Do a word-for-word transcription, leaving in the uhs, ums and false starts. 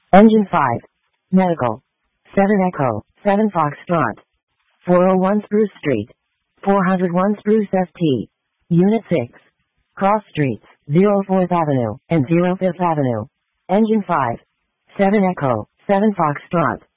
Engine five. Medical. seven Echo, seven Foxtrot. four oh one Spruce Street. four oh one Spruce S T. Unit six. Cross Streets, oh fourth Avenue, and oh fifth Avenue. Engine five. seven Echo, seven Foxtrot.